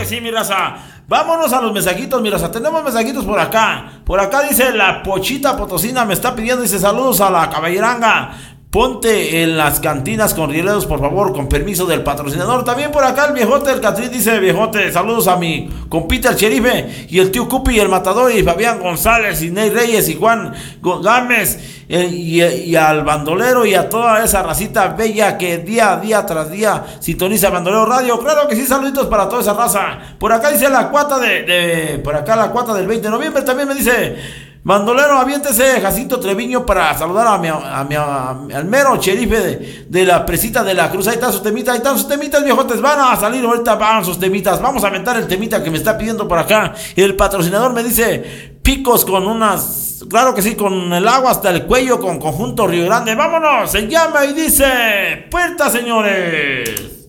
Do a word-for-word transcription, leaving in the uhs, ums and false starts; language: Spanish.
que sí, mi raza. Vámonos a los mensajitos, mi raza. Tenemos mensajitos por acá. Por acá dice la Pochita Potosina, me está pidiendo, dice saludos a la caballeranga. Ponte en las cantinas con rieleros, por favor, con permiso del patrocinador. También por acá el viejote del Catrín dice, viejote, saludos a mi compita el Cherife y el tío Cupi y el Matador y Fabián González y Ney Reyes y Juan Gámez eh, y, y al bandolero y a toda esa racita bella que día a día tras día sintoniza Bandolero Radio. Claro que sí, saluditos para toda esa raza. Por acá dice la cuata de, de por acá la cuata del veinte de noviembre también me dice... Bandolero, aviéntese Jacinto Treviño para saludar a mi, a mi a, al mero Cherife de, de la presita de la cruz. Ahí están sus temitas, ahí están sus temitas, viejotes. Van a salir ahorita, van sus temitas. Vamos a aventar el temita que me está pidiendo por acá. El patrocinador me dice picos con unas, claro que sí, con el agua hasta el cuello, con conjunto Río Grande. Vámonos, se llama y dice puerta, señores.